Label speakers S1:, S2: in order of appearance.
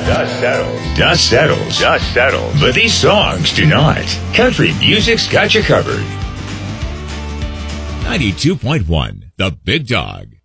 S1: Dust settles. But these songs do not. Country music's got you covered.
S2: 92.1, The Big Dog.